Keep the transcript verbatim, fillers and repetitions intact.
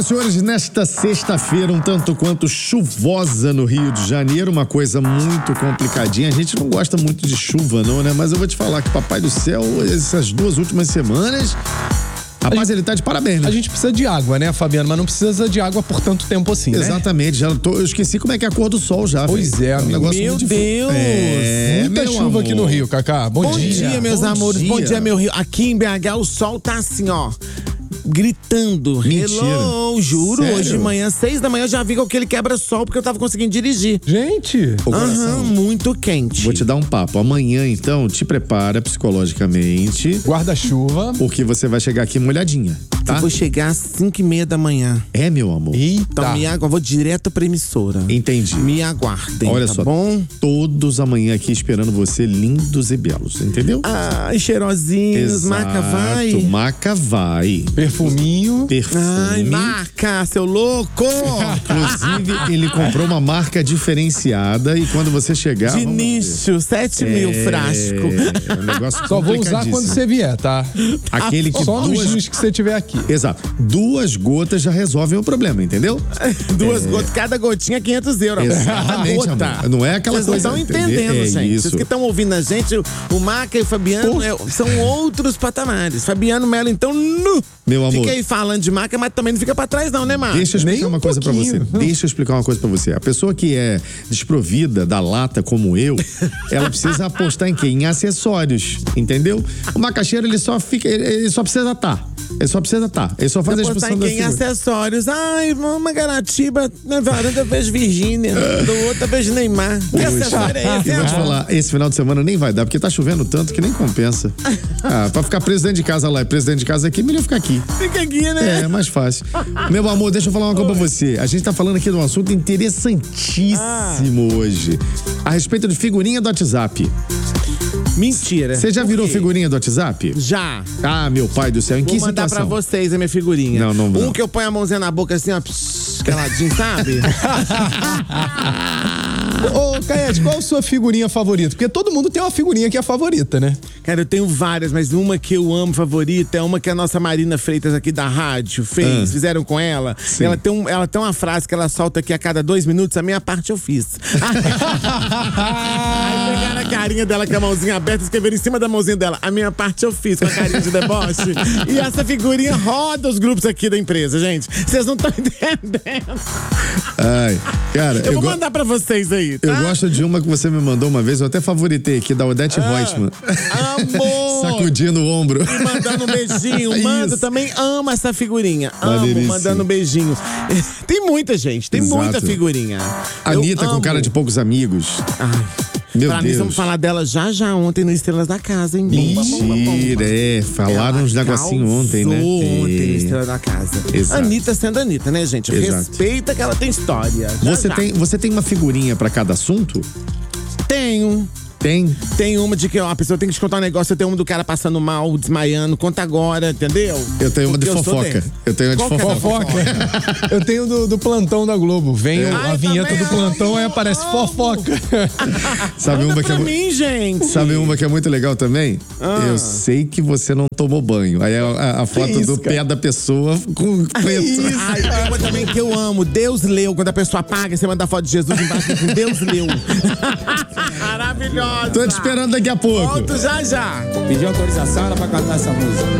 Senhores, nesta sexta-feira, um tanto quanto chuvosa no Rio de Janeiro, uma coisa muito complicadinha. A gente não gosta muito de chuva, não, né? Mas eu vou te falar que Papai do Céu, essas duas últimas semanas, rapaz, gente, ele tá de parabéns, né? A gente precisa de água, né, Fabiano? Mas não precisa de água por tanto tempo assim, né? Exatamente. Já tô, eu esqueci como é que é a cor do sol já. Pois véio. é, amigo. É um meu muito Deus! É, muita chuva amor. aqui no Rio, Cacá. Bom, Bom dia. dia, meus Bom amores. dia. Bom dia, meu Rio. Aqui em B H o sol tá assim, ó. Gritando. Mentira. Hello, juro. Sério? Hoje de manhã, seis da manhã, eu já vi com aquele quebra-sol, porque eu tava conseguindo dirigir. Gente! Aham, muito quente. Vou te dar um papo. Amanhã, então, te prepara psicologicamente. Guarda-chuva. Porque você vai chegar aqui molhadinha, tá? Eu vou chegar às cinco e meia da manhã. É, meu amor. Eita! Então me aguardem, vou direto pra emissora. Entendi. Me aguardem, Olha tá só, bom? todos amanhã aqui esperando você, lindos e belos, entendeu? Ai, cheirosinhos, maca vai. Maca vai. Perfuminho. Perfume. Ai, maca, seu louco! Inclusive, ele comprou uma marca diferenciada e quando você chegar. De vamos ver. nicho, sete mil frasco. É um negócio Só vou usar complicadíssimo. quando você vier, tá? Aquele que Só nos duas. dias que você tiver aqui. Exato. Duas gotas já resolvem o problema, entendeu? Duas gotas, cada gotinha quinhentos euros. Exatamente, Cada amor. Não é aquela Vocês coisa. não estão entendeu? entendendo, É gente. isso. Vocês que estão ouvindo a gente, o Maca e o Fabiano é, são outros patamares. Fabiano Melo, então, nu! Meu amor. Fica aí falando de marca, mas também não fica pra trás, não, né, Maca? Deixa eu explicar Nem um uma coisa pra você. pouquinho. Deixa eu explicar uma coisa pra você. A pessoa que é desprovida da lata como eu, ela precisa apostar em quê? Em acessórios, entendeu? O macaxeiro, ele só fica, ele, ele só precisa estar. Ele só precisa estar. Ele só faz a Postar expressão em da quem? figura. Acessórios. Ai, uma garatiba na varanda fez Virgínia, do outro fez Neymar. Que acessório é esse? E vou te falar, esse final de semana nem vai dar, porque tá chovendo tanto que nem compensa. Ah, pra ficar preso dentro de casa lá e preso dentro de casa aqui, melhor ficar aqui. Fica aqui, né? É, mais fácil. Meu amor, deixa eu falar uma coisa pra você. A gente tá falando aqui de um assunto interessantíssimo hoje. A respeito de figurinha do WhatsApp. Mentira. Você já Por virou quê? figurinha do WhatsApp? Já. Ah, meu pai do céu, em Vou que mandar situação? pra vocês a minha figurinha. Não, não, Um não. que eu ponho a mãozinha na boca assim, ó, psh, caladinho, sabe? Ô, Caete, qual a sua figurinha favorita? Porque todo mundo tem uma figurinha que é a favorita, né? Cara, eu tenho várias, mas uma que eu amo, favorita, é uma que a nossa Marina Freitas aqui da rádio fez, Ah. fizeram com ela. Sim. Ela tem, um, ela tem uma frase que ela solta aqui a cada dois minutos, a minha parte eu fiz. Aí pegaram a carinha dela com a mãozinha aberta e escreveram em cima da mãozinha dela, a minha parte eu fiz, com a carinha de deboche. E essa figurinha roda os grupos aqui da empresa, gente. Vocês não estão entendendo. Ai, cara, Eu, eu, vou go- mandar pra vocês aí, tá? eu gosto de uma que você me mandou uma vez, eu até favoritei aqui, da Odete Reutemann. Amor! Sacudindo o ombro. E mandando um beijinho. Manda, Isso. também ama essa figurinha. Amo, Maneiríssimo. mandando um beijinho. Tem muita gente, tem Exato. muita figurinha. Anitta Eu com amo. cara de poucos amigos. Ai, Meu pra mim, Deus. vamos falar dela já já ontem no Estrelas da Casa, hein? Bomba, bomba, bomba. Mentira, é. Falaram Ela uns negocinhos ontem, né? causou ontem no É. Estrelas da Casa. Exato. Anitta sendo Anitta, né, gente? Exato. Respeita que ela tem história. Já, Você já. tem, você tem uma figurinha pra cada assunto? Tenho. Tem? Tem uma de que ó, a pessoa tem que te contar um negócio, eu tenho uma do cara passando mal, desmaiando, conta agora, entendeu? Eu tenho uma de Porque eu sou fofoca. dessa. Eu tenho uma de Qual que é a fofoca. Fofoca. Eu tenho do, do plantão da Globo. Vem o- Ai, a vinheta também do plantão, amo, aí aparece amo. fofoca. Sabe Manda uma que é pra mu- mim, gente. Sabe uma que é muito legal também? Ah. Eu sei que você não tomou banho. Aí a, a- a foto isso, do cara? pé da pessoa com preto. Ai, tem uma também que eu amo. Deus leu. Quando a pessoa apaga, você manda a foto de Jesus embaixo com Deus leu. Maravilhosa. Tô te esperando daqui a pouco. Volto já já. Pediu autorização, era pra cantar essa música.